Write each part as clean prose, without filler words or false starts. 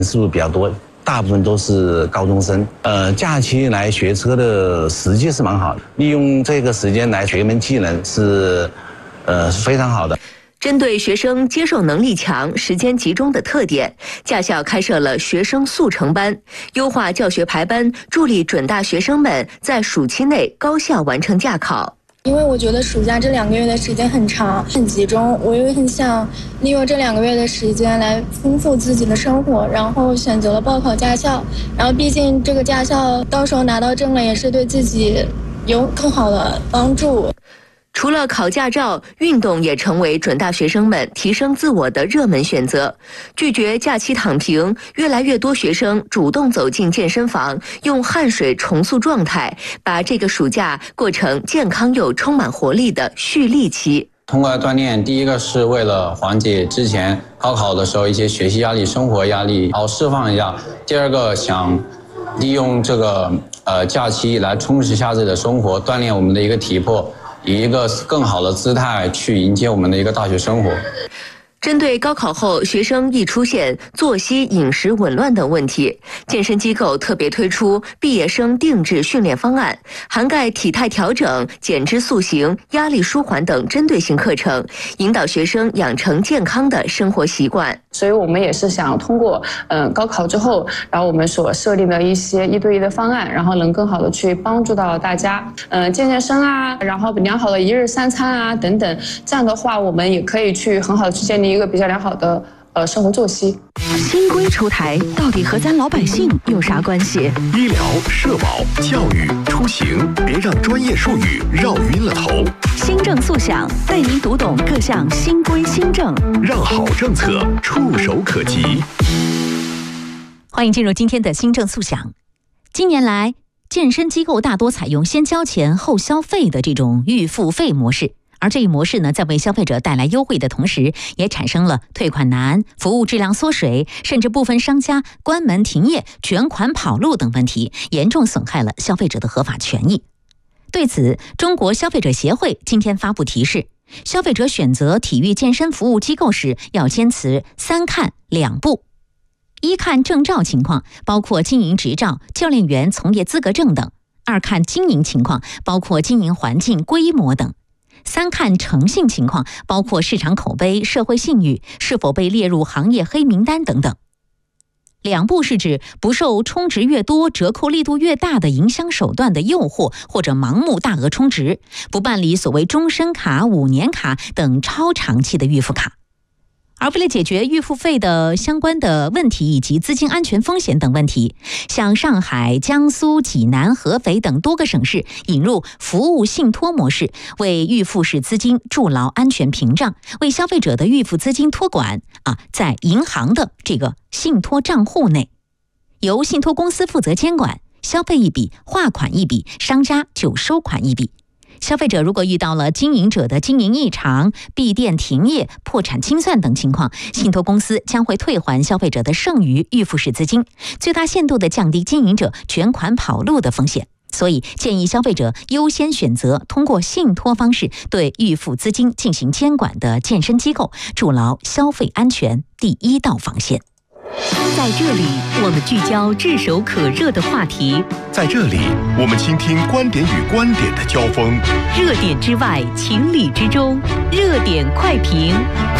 数比较多，大部分都是高中生。假期来学车的时机是蛮好的，利用这个时间来学一门技能是非常好的。 针对学生接受能力强、时间集中的特点，驾校开设了学生速成班，优化教学排班，助力准大学生们在暑期内高效完成驾考。 因为我觉得暑假这2个月的时间很长、很集中，我又很想利用这2个月的时间来丰富自己的生活，然后选择了报考驾校。然后毕竟这个驾校到时候拿到证了，也是对自己有更好的帮助。 除了考驾照，运动也成为准大学生们提升自我的热门选择。拒绝假期躺平，越来越多学生主动走进健身房，用汗水重塑状态，把这个暑假过成健康又充满活力的蓄力期。 通过锻炼，第一个是为了缓解之前高考的时候一些学习压力、生活压力，然后释放一下；第二个想利用这个假期来充实一下自己的生活，锻炼我们的一个体魄，以一个更好的姿态去迎接我们的一个大学生活。 针对高考后学生易出现作息、饮食紊乱等问题，健身机构特别推出毕业生定制训练方案，涵盖体态调整、减脂塑形、压力舒缓等针对性课程，引导学生养成健康的生活习惯。 所以我们也是想通过高考之后，然后我们所设定的一些1对1的方案，然后能更好的去帮助到大家，健身啊，然后良好的1日3餐啊等等，这样的话我们也可以去很好的去建立一个比较良好的生活作息。 新规出台，到底和咱老百姓有啥关系？ 医疗、社保、教育、出行，别让专业术语绕晕了头。 新政速响，带您读懂各项新规新政， 让好政策触手可及。 欢迎进入今天的新政速响。近年来，健身机构大多采用先交钱后消费的这种预付费模式。而这一模式呢，在为消费者带来优惠的同时，也产生了退款难、服务质量缩水，甚至部分商家关门停业、卷款跑路等问题，严重损害了消费者的合法权益。对此，中国消费者协会今天发布提示，消费者选择体育健身服务机构时，要坚持3看2不。1看证照情况，包括经营执照、教练员从业资格证等；2看经营情况，包括经营环境、规模等。3看诚信情况，包括市场口碑、社会信誉，是否被列入行业黑名单等等。2不是指不受充值越多、折扣力度越大的营销手段的诱惑，或者盲目大额充值，不办理所谓终身卡、5年卡等超长期的预付卡。而为了解决预付费的相关的问题以及资金安全风险等问题，像上海、江苏、济南、合肥等多个省市引入服务信托模式，为预付式资金筑牢安全屏障，为消费者的预付资金托管在银行的这个信托账户内，由信托公司负责监管，消费一笔，划款一笔，商家就收款一笔。消费者如果遇到了经营者的经营异常、闭店停业、破产清算等情况，信托公司将会退还消费者的剩余预付式资金，最大限度地降低经营者卷款跑路的风险。所以建议消费者优先选择通过信托方式对预付资金进行监管的健身机构，筑牢消费安全第1道防线。 在这里，我们聚焦炙手可热的话题； 在这里，我们倾听观点与观点的交锋。 热点之外，情理之中，热点快评。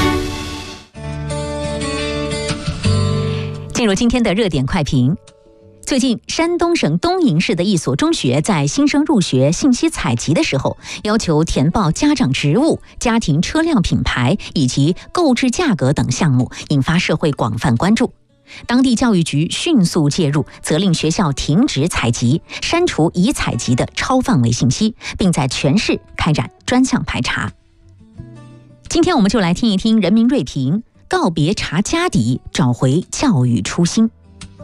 进入今天的热点快评。最近，山东省东营市的一所中学在新生入学信息采集的时候，要求填报家长职务、家庭车辆品牌以及购置价格等项目，引发社会广泛关注。当地教育局迅速介入，责令学校停止采集，删除已采集的超范围信息，并在全市开展专项排查。今天我们就来听一听人民锐评：告别查家底，找回教育初心。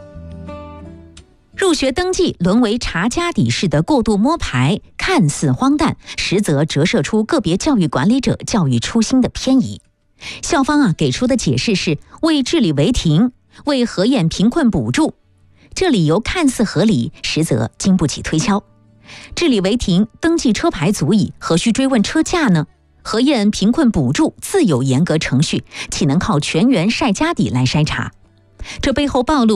入学登记沦为查家底式的过度摸排，看似荒诞，实则折射出个别教育管理者教育初心的偏移。校方给出的解释是为治理违停，为核验贫困补助，这理由看似合理，实则经不起推敲。治理违停，登记车牌足矣，何须追问车价呢？核验贫困补助自有严格程序，岂能靠全员晒家底来筛查？ 这背后暴露